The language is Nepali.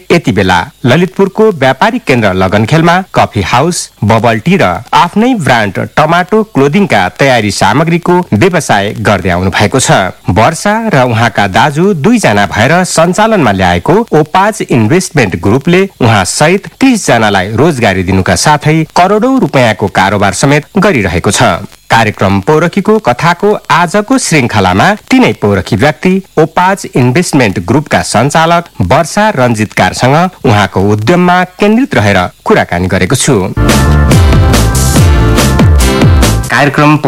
यति बेला ललितपुरको व्यापारिक केन्द्र लगनखेलमा कफी हाउस, बबल टी र आफ्नै ब्रान्ड टमाटो क्लोदिङका तयारी सामग्रीको व्यवसाय गर्दै आउनु भएको छ। वर्षा र उहाँका दाजु दुईजना भएर सञ्चालनमा ल्याएको ओपाज इन्भेस्टमेन्ट ग्रुपले उहाँ सहित 30 जनालाई रोजगारी दिनुका साथै करोडौं रुपियाँको कारोबार समेत गरिरहेको छ। कार्यक्रम पौरखीको कथाको आजको श्रृंखलामा तीनै पौरखी व्यक्ति ओपाज इन्भेस्टमेन्ट ग्रुपका सञ्चालक वर्षा रञ्जित कारसँग उहाँको उद्यममा केन्द्रित रहेर कुराकानी गरेको छु। कार्यक्रम